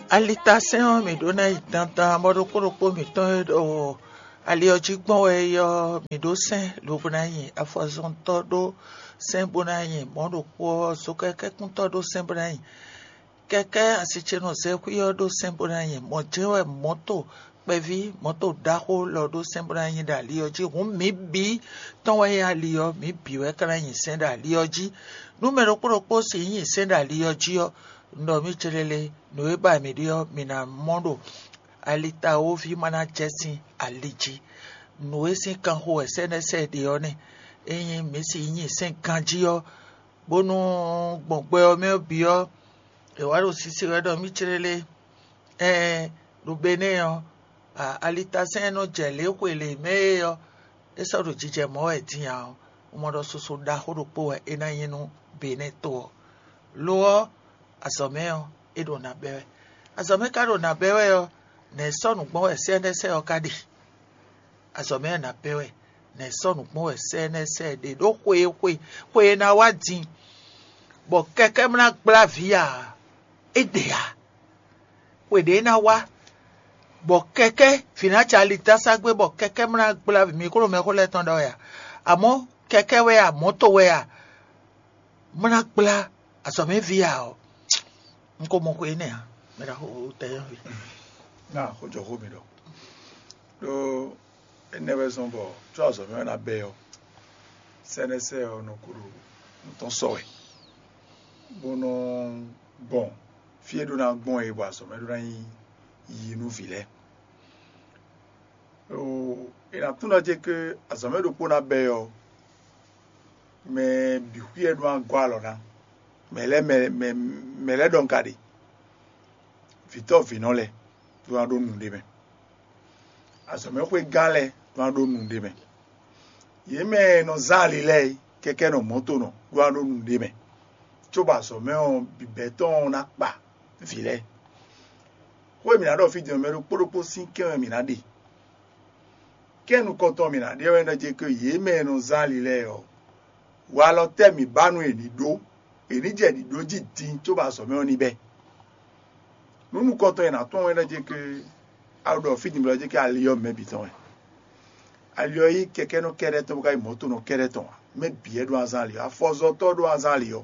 Alitation mi do na itanta modo mi ton o ali oji gbon e yo mi do sen lo bona yin afozon to do sen bona yin modo ko so keke kun to do sen bona yin keke asiche no se ku yo do sen bona yin mo jewe moto pevi moto daho lo do sen bona yin da li oji hun mi bi ton wa ya li yo mi bi we kan yin sen da li oji numero ko si yin sen da li oji yo ndo mi chelele no eba mi dio mina mondo alita ovi mana jesin aliji no esi kan ho senese dio ne eyin mi si yin sen kanji yo bonu gbogbe o me obi yo e wa ro sisi re do mi chelele rubene yo alita sen no jele kwele me yo eso ro jije mo e tin ya o mo do soso da horopo e na yin no beneto lo asomeo edo na bewe asome karo na bewe yo na sonu gbon esenese okadi asome na bewe na sonu gbon esenese de do kwe na wadin bo keke mna gbla via edea we de na wa bo keke financially tasagbe bo keke mna gbla mi ko me ko le ton do ya amo keke we ya moto we ya mna gbla asome via o nko mo ko ene ha mera ho te yo na ho jo ho mi do enebe son bo twa so me na be yo senese o no kuru ton so e bono bon fie do na gbon e bo so me do na yi nu vile o ina tuna je ke asome do ko na be yo me bi ku e do an gwa lo na mele don kadi vito vinole tu ado nunde me asome kwe gale tu ado nunde me yeme no zali le keke no moto no tu ado nunde me choba asome on bibeton na pa vile kwe mi na do fi de me ro poropo sin ke mi na de kenu koto mi na de we na je ke yeme no zali le o wa lo te mi banu eni do enije di doji tin tó bá sọ me oni be nunu koto ina to won je ke out of feeding lo je ke aliyo me bi ton aliyo yi keke no kere to ga moto no kere ton me bi edo azan liyo afozo to do azan liyo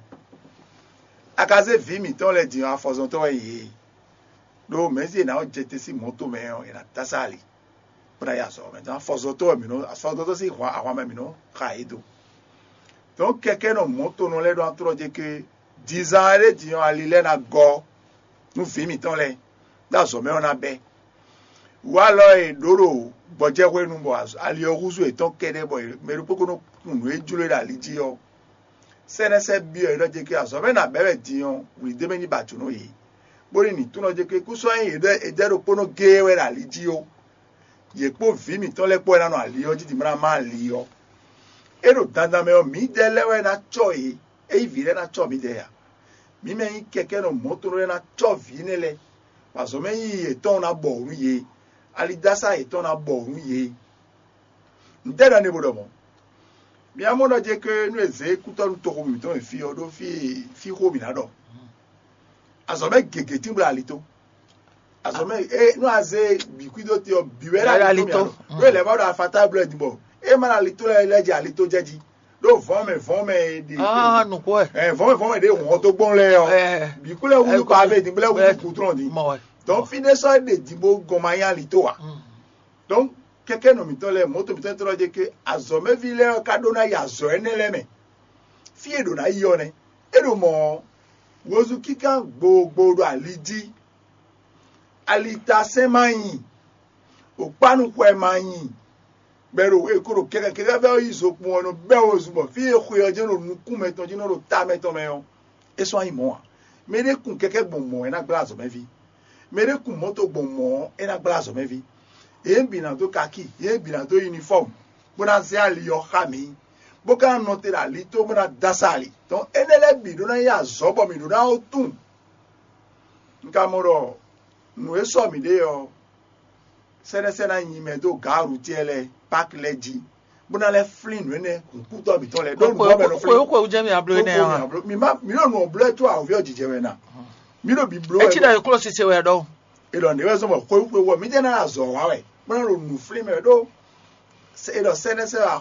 akaze vi mi ton le di afozo to yi do mezi na o jete si moto me ina tasali pra ya so me dan afozo to mi no afozo to si kwa awa me mi no kaido donc quelqu'un no moto no le do atro je ke dizare di alile na go nu fi mi ton le da so me ona be wa lo e doro boje we nu bo ali oguzu e ton kede bo me ru poko no kunu e julo da liji yo senese bi e do je ke aso me na bebe di yo wi de me ni batu no yi bori ni tun je ke ku so yin e de ro pono ge we da liji yo ye po fi mi ton le po na no ali yo ji di mra ma ali yo ero danda me o mi de lewe na choi e vire na cho mi de ya mi me yin keke no moto no na cho vinele paso me yin e ton na bo ru ye ali dasa e ton na bo ru ye ndera ne bodo mo mi amo na je ke nu eze kuto ru to ko mi ton fi odo fi ho mi na do aso me gege timbra alito aso me nu aze bi kwido ti o biwera alito we le ba do afata bread bo e mana lito leje alito jeji do vome de no ko vome de won to gbon le o bi kule wu ko ave di bele wu ku tron di donc fine so de dibo gomaya lito wa donc keke no mi to le moto mi to tro je ke azome vile kadona ya zo enele me fie do na yo ne e do mo wozu kika gbogbo do aliji alita semayin opanu ko e mayin bero e koro keke be iso pon ono be ozubo fi e khu yoje no nku meton jino ro ta meton me yo eso ayin mo mere kun keke gbon mo e na gba azo me vi mere kun moto gbon mo e na gba azo me vi e bi na to kaki e bi na to uniform bo na se ali yo khami bo ka no te la li to mo na dasali ton enele bi do na ya zobo mi do na otun nka moro nu eso mi de yo senese na yin me do garu tiele pak leji bona le flin ne ku to bi ton le do mo be no flin ko je mi ablo ne mi no no blo to a ovi ojije we na mi no biblo e ti da kuro sise we do e do ne we so mo ko wo mi je na azo wa we mo no nu free me do se do se ne se